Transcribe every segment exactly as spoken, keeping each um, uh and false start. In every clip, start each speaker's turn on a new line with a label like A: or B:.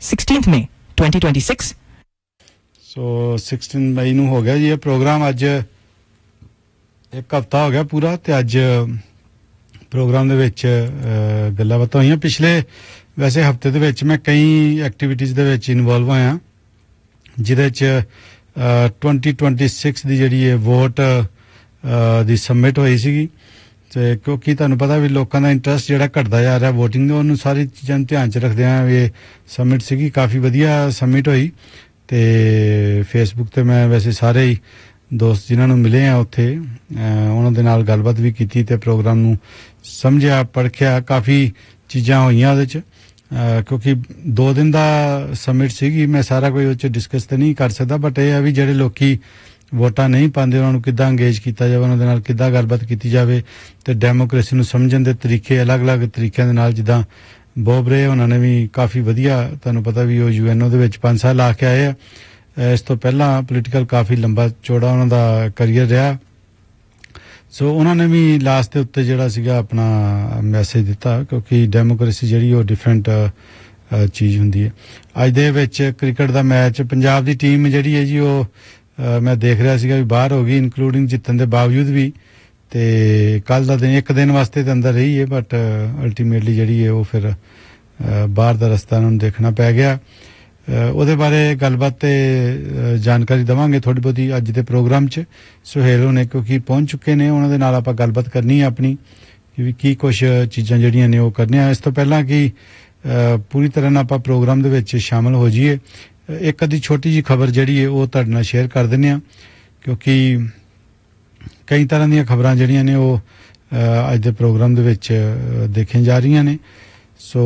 A: sixteenth May twenty twenty-six.
B: So sixteen ਮਈ ਨੂੰ ਹੋ ਗਿਆ ਜੀ ਇਹ ਪ੍ਰੋਗਰਾਮ। ਅੱਜ ਇੱਕ ਹਫਤਾ ਹੋ ਗਿਆ ਪੂਰਾ ਤੇ ਅੱਜ ਪ੍ਰੋਗਰਾਮ ਦੇ ਵਿੱਚ ਗੱਲਾਂ ਬਾਤਾਂ ਹੋਈਆਂ। ਪਿਛਲੇ ਵੈਸੇ ਹਫਤੇ ਦੇ ਵਿੱਚ ਮੈਂ ਕਈ ਐਕਟੀਵਿਟੀਜ਼ ਦੇ ਵਿੱਚ ਇਨਵੋਲਵ ਹੋਇਆ ਜਿਹਦੇ 'ਚ twenty twenty-six ਦੀ ਜਿਹੜੀ ਇਹ ਵੋਟ ਦੀ ਸਬਮਿਟ ਹੋਈ ਸੀਗੀ ਤੇ ਕਿਉਂਕਿ ਤੁਹਾਨੂੰ ਪਤਾ ਵੀ ਲੋਕਾਂ ਦਾ ਇੰਟਰਸਟ ਜਿਹੜਾ ਘਟਦਾ ਜਾ ਰਿਹਾ ਵੋਟਿੰਗ ਦਾ, ਉਹਨੂੰ ਸਾਰੀ ਚੀਜ਼ਾਂ ਨੂੰ ਧਿਆਨ 'ਚ ਰੱਖਦਿਆਂ ਇਹ ਸਬਮਿਟ ਸੀਗੀ। ਕਾਫੀ ਵਧੀਆ ਸਬਮਿਟ ਹੋਈ ਤੇ ਫੇਸਬੁੱਕ ਤੇ ਮੈਂ ਵੈਸੇ ਸਾਰੇ ਹੀ ਦੋਸਤ ਜਿਨ੍ਹਾਂ ਨੂੰ ਮਿਲੇ ਆ ਉੱਥੇ ਉਹਨਾਂ ਦੇ ਨਾਲ ਗੱਲਬਾਤ ਵੀ ਕੀਤੀ ਤੇ ਪ੍ਰੋਗਰਾਮ ਨੂੰ ਸਮਝਿਆ ਪਰਖਿਆ। ਕਾਫੀ ਚੀਜ਼ਾਂ ਹੋਈਆਂ ਉਹਦੇ 'ਚ ਕਿਉਂਕਿ ਦੋ ਦਿਨ ਦਾ ਸਬਮਿਟ ਸੀਗੀ। ਮੈਂ ਸਾਰਾ ਕੋਈ ਉਹ 'ਚ ਡਿਸਕਸ ਤਾਂ ਨਹੀਂ ਕਰ ਸਕਦਾ, ਬਟ ਇਹ ਆ ਵੀ ਜਿਹੜੇ ਲੋਕੀ ਵੋਟਾਂ ਨਹੀਂ ਪਾਉਂਦੇ ਉਹਨਾਂ ਨੂੰ ਕਿੱਦਾਂ ਅੰਗੇਜ ਕੀਤਾ ਜਾਵੇ, ਉਹਨਾਂ ਦੇ ਨਾਲ ਕਿੱਦਾਂ ਗੱਲਬਾਤ ਕੀਤੀ ਜਾਵੇ ਤੇ ਡੈਮੋਕ੍ਰੇਸੀ ਨੂੰ ਸਮਝਣ ਦੇ ਤਰੀਕੇ ਅਲੱਗ-ਅਲੱਗ ਤਰੀਕਿਆਂ ਦੇ ਨਾਲ, ਜਿੱਦਾਂ ਬੋਬ ਰੇ ਉਹਨਾਂ ਨੇ ਵੀ ਕਾਫੀ ਵਧੀਆ, ਤੁਹਾਨੂੰ ਪਤਾ ਵੀ ਉਹ ਯੂ ਐਨ ਓ ਦੇ ਵਿੱਚ ਪੰਜ ਸਾਲ ਲਾ ਕੇ ਆਏ ਆ। ਇਸ ਤੋਂ ਪਹਿਲਾਂ ਪੋਲੀਟੀਕਲ ਕਾਫੀ ਲੰਬਾ ਚੌੜਾ ਉਹਨਾਂ ਦਾ ਕਰੀਅਰ ਰਿਹਾ। ਸੋ ਉਹਨਾਂ ਨੇ ਵੀ ਲਾਸਟ ਦੇ ਉੱਤੇ ਜਿਹੜਾ ਸੀਗਾ ਆਪਣਾ ਮੈਸੇਜ ਦਿੱਤਾ ਕਿਉਂਕਿ ਡੈਮੋਕ੍ਰੇਸੀ ਜਿਹੜੀ ਉਹ ਡਿਫਰੈਂਟ ਚੀਜ਼ ਹੁੰਦੀ ਹੈ। ਅੱਜ ਦੇ ਵਿੱਚ ਕ੍ਰਿਕਟ ਦਾ ਮੈਚ ਪੰਜਾਬ ਦੀ ਟੀਮ ਜਿਹੜੀ ਹੈ ਜੀ ਉਹ ਮੈਂ ਦੇਖ ਰਿਹਾ ਸੀਗਾ ਵੀ ਬਾਹਰ ਹੋ ਗਈ, ਇਨਕਲੂਡਿੰਗ ਜਿੱਤਣ ਦੇ ਬਾਵਜੂਦ ਵੀ। ਤੇ ਕੱਲ ਦਾ ਦਿਨ ਇੱਕ ਦਿਨ ਵਾਸਤੇ ਤਾਂ ਅੰਦਰ ਰਹੀ ਹੈ ਬਟ ਅਲਟੀਮੇਟਲੀ ਜਿਹੜੀ ਹੈ ਉਹ ਫਿਰ ਬਾਹਰ ਦਾ ਰਸਤਾ ਉਹਨਾਂ ਨੂੰ ਦੇਖਣਾ ਪੈ ਗਿਆ। ਉਹਦੇ ਬਾਰੇ ਗੱਲਬਾਤ ਤੇ ਜਾਣਕਾਰੀ ਦੇਵਾਂਗੇ ਥੋੜ੍ਹੀ ਬਹੁਤੀ ਅੱਜ ਦੇ ਪ੍ਰੋਗਰਾਮ 'ਚ। ਸੁਹੇਲ ਹੋਣੇ ਕਿਉਂਕਿ ਪਹੁੰਚ ਚੁੱਕੇ ਨੇ, ਉਹਨਾਂ ਦੇ ਨਾਲ ਆਪਾਂ ਗੱਲਬਾਤ ਕਰਨੀ ਹੈ ਆਪਣੀ ਕਿ ਵੀ ਕੀ ਕੁਛ ਚੀਜ਼ਾਂ ਜਿਹੜੀਆਂ ਨੇ ਉਹ ਕਰਨੀਆਂ। ਇਸ ਤੋਂ ਪਹਿਲਾਂ ਕਿ ਪੂਰੀ ਤਰ੍ਹਾਂ ਨਾਲ ਆਪਾਂ ਪ੍ਰੋਗਰਾਮ ਦੇ ਵਿੱਚ ਸ਼ਾਮਲ ਹੋ ਜਾਈਏ, ਇੱਕ ਅੱਧੀ ਛੋਟੀ ਜਿਹੀ ਖਬਰ ਜਿਹੜੀ ਹੈ ਉਹ ਤੁਹਾਡੇ ਨਾਲ ਸ਼ੇਅਰ ਕਰ ਦਿੰਦੇ ਹਾਂ ਕਿਉਂਕਿ ਕਈ ਤਰ੍ਹਾਂ ਦੀਆਂ ਖਬਰਾਂ ਜਿਹੜੀਆਂ ਨੇ ਉਹ ਅੱਜ ਦੇ ਪ੍ਰੋਗਰਾਮ ਦੇ ਵਿੱਚ ਦੇਖੀਆਂ ਜਾ ਰਹੀਆਂ ਨੇ। ਸੋ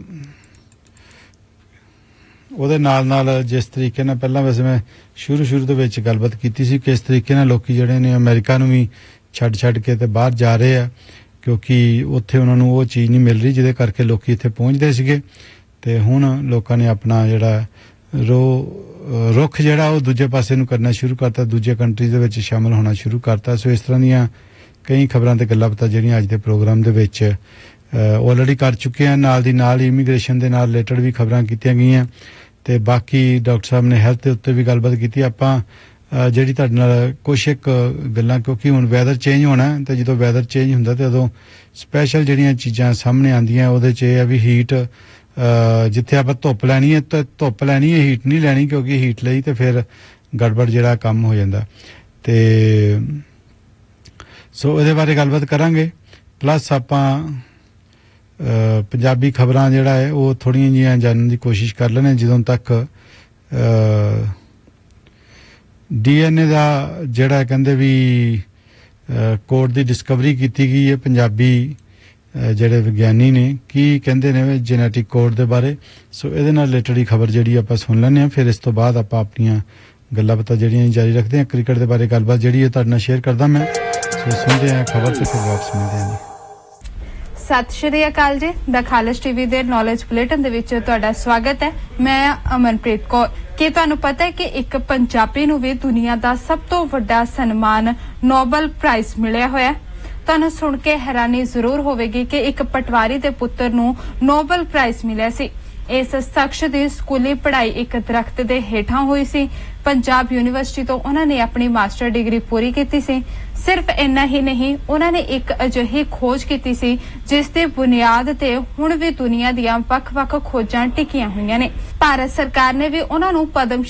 B: ਉਹਦੇ ਨਾਲ ਨਾਲ ਜਿਸ ਤਰੀਕੇ ਨਾਲ ਪਹਿਲਾਂ ਵੈਸੇ ਮੈਂ ਸ਼ੁਰੂ ਸ਼ੁਰੂ ਦੇ ਵਿੱਚ ਗੱਲਬਾਤ ਕੀਤੀ ਸੀ ਕਿਸ ਤਰੀਕੇ ਨਾਲ ਲੋਕੀ ਜਿਹੜੇ ਨੇ ਅਮਰੀਕਾ ਨੂੰ ਵੀ ਛੱਡ ਛੱਡ ਕੇ ਤੇ ਬਾਹਰ ਜਾ ਰਹੇ ਆ ਕਿਉਂਕਿ ਉੱਥੇ ਉਹਨਾਂ ਨੂੰ ਉਹ ਚੀਜ਼ ਨਹੀਂ ਮਿਲ ਰਹੀ ਜਿਹਦੇ ਕਰਕੇ ਲੋਕੀ ਇੱਥੇ ਪਹੁੰਚਦੇ ਸੀਗੇ। ਤੇ ਹੁਣ ਲੋਕਾਂ ਨੇ ਆਪਣਾ ਜਿਹੜਾ ਰੋ ਰੁੱਖ ਜਿਹੜਾ ਉਹ ਦੂਜੇ ਪਾਸੇ ਨੂੰ ਕਰਨਾ ਸ਼ੁਰੂ ਕਰਤਾ, ਦੂਜੇ ਕੰਟਰੀਜ਼ ਦੇ ਵਿੱਚ ਸ਼ਾਮਲ ਹੋਣਾ ਸ਼ੁਰੂ ਕਰਤਾ। ਸੋ ਇਸ ਤਰ੍ਹਾਂ ਦੀਆਂ ਕਈ ਖਬਰਾਂ ਤੇ ਗੱਲਾਂ ਬਾਤਾਂ ਜਿਹੜੀਆਂ ਅੱਜ ਦੇ ਪ੍ਰੋਗਰਾਮ ਦੇ ਵਿੱਚ ਆਲਰੇਡੀ ਕਰ ਚੁੱਕੇ ਹਾਂ। ਨਾਲ ਦੀ ਨਾਲ ਇਮੀਗ੍ਰੇਸ਼ਨ ਦੇ ਨਾਲ ਰਿਲੇਟਡ ਵੀ ਖਬਰਾਂ ਕੀਤੀਆਂ ਗਈਆਂ ਤੇ ਬਾਕੀ ਡਾਕਟਰ ਸਾਹਿਬ ਨੇ ਹੈਲਥ ਦੇ ਉੱਤੇ ਵੀ ਗੱਲਬਾਤ ਕੀਤੀ। ਆਪਾਂ ਜਿਹੜੀ ਤੁਹਾਡੇ ਨਾਲ ਕੁਛ ਇੱਕ ਗੱਲਾਂ ਕਿਉਂਕਿ ਹੁਣ ਵੈਦਰ ਚੇਂਜ ਹੋਣਾ ਤੇ ਜਦੋਂ ਵੈਦਰ ਚੇਂਜ ਹੁੰਦਾ ਤੇ ਉਦੋਂ ਸਪੈਸ਼ਲ ਜਿਹੜੀਆਂ ਚੀਜ਼ਾਂ ਸਾਹਮਣੇ ਆਉਂਦੀਆਂ ਉਹਦੇ 'ਚ ਇਹ ਆ ਵੀ ਹੀਟ ਜਿੱਥੇ ਆਪਾਂ ਧੁੱਪ ਲੈਣੀ ਹੈ ਤਾਂ ਧੁੱਪ ਲੈਣੀ ਹੈ, ਹੀਟ ਨਹੀਂ ਲੈਣੀ ਕਿਉਂਕਿ ਹੀਟ ਲਈ ਤੇ ਫਿਰ ਗੜਬੜ ਜਿਹੜਾ ਕੰਮ ਹੋ ਜਾਂਦਾ। ਤੇ ਸੋ ਇਹਦੇ ਬਾਰੇ ਗੱਲਬਾਤ ਕਰਾਂਗੇ। ਪਲੱਸ ਆਪਾਂ ਪੰਜਾਬੀ ਖਬਰਾਂ ਜਿਹੜਾ ਹੈ ਉਹ ਥੋੜ੍ਹੀਆਂ ਜਿਹੀਆਂ ਜਾਣਨ ਦੀ ਕੋਸ਼ਿਸ਼ ਕਰ ਲੈਣੇ। ਜਦੋਂ ਤੱਕ ਡੀ ਐਨ ਏ ਦਾ ਜਿਹੜਾ ਕਹਿੰਦੇ ਵੀ ਕੋਡ ਦੀ ਡਿਸਕਵਰੀ ਕੀਤੀ ਗਈ ਹੈ, ਪੰਜਾਬੀ ਜਿਹੜੇ ਵਿਗਿਆਨੀ ਨੇ ਕੀ ਕਹਿੰਦੇ ਨੇ ਜੈਨੇਟਿਕ ਕੋਡ ਦੇ ਬਾਰੇ। ਸੋ ਇਹਦੇ ਨਾਲ ਰਿਲੇਟਡ ਹੀ ਖਬਰ ਜਿਹੜੀ ਆਪਾਂ ਸੁਣ ਲੈਂਦੇ ਹਾਂ, ਫਿਰ ਇਸ ਤੋਂ ਬਾਅਦ ਆਪਾਂ ਆਪਣੀਆਂ ਗੱਲਾਂ ਬਾਤਾਂ ਜਿਹੜੀਆਂ ਜਾਰੀ ਰੱਖਦੇ ਹਾਂ। ਕ੍ਰਿਕਟ ਦੇ ਬਾਰੇ ਗੱਲਬਾਤ ਜਿਹੜੀ ਹੈ ਤੁਹਾਡੇ ਨਾਲ ਸ਼ੇਅਰ ਕਰਦਾ ਮੈਂ। ਸੋ ਸੁਣਦੇ ਹਾਂ ਖਬਰ ਤੇ ਫਿਰ ਵਾਪਸ ਮਿਲਦੇ ਹਾਂ।
C: ਸਤਿ ਸ਼੍ਰੀ ਅਕਾਲ ਜੀ। ਦਾ ਖਾਲਸ ਟੀਵੀ ਦੇ ਨੌਲੇਜ ਬੁਲੇਟਿਨ ਦੇ ਵਿੱਚ ਤੁਹਾਡਾ ਸਵਾਗਤ ਹੈ। ਮੈਂ ਅਮਨਪ੍ਰੀਤ ਕੌਰ। ਕੀ ਤੁਹਾਨੂੰ ਪਤਾ ਹੈ ਕਿ ਇੱਕ ਪੰਜਾਬੀ ਨੂੰ ਵੀ ਦੁਨੀਆ ਦਾ ਸਭ ਤੋਂ ਵੱਡਾ ਸਨਮਾਨ ਨੋਬਲ ਪ੍ਰਾਈਜ਼ ਮਿਲਿਆ ਹੋਇਆ? ਤੁਹਾਨੂੰ ਸੁਣ ਕੇ ਹੈਰਾਨੀ ਜ਼ਰੂਰ ਹੋਵੇਗੀ ਕਿ ਇੱਕ ਪਟਵਾਰੀ ਦੇ ਪੁੱਤਰ ਨੂੰ ਨੋਬਲ ਪ੍ਰਾਈਜ਼ ਮਿਲਿਆ ਸੀ। ਇਸ ਸ਼ਖਸ ਦੀ ਸਕੂਲੀ ਪੜ੍ਹਾਈ ਇੱਕ ਦਰਖਤ ਦੇ ਹੇਠਾਂ ਹੋਈ ਸੀ। ਪੰਜਾਬ ਯੂਨੀਵਰਸਿਟੀ ਤੋਂ ਉਹਨਾਂ ਨੇ ਆਪਣੀ ਮਾਸਟਰ ਡਿਗਰੀ ਪੂਰੀ ਕੀਤੀ ਸੀ। ਸਿਰਫ ਇੰਨਾ ਹੀ ਨਹੀਂ, ਉਹਨਾਂ ਨੇ ਇੱਕ ਅਜਿਹੀ ਖੋਜ ਕੀਤੀ ਸੀ ਜਿਸ ਦੀ ਬੁਨਿਆਦ ਤੇ ਹੁਣ ਵੀ ਦੁਨੀਆ ਦੀਆਂ ਵੱਖ-ਵੱਖ ਖੋਜਾਂ ਟਿਕੀਆਂ ਹੋਈਆਂ ਨੇ। ਭਾਰਤ ਸਰਕਾਰ ਨੇ ਵੀ ਉਹਨਾਂ ਨੂੰ ਪਦਮ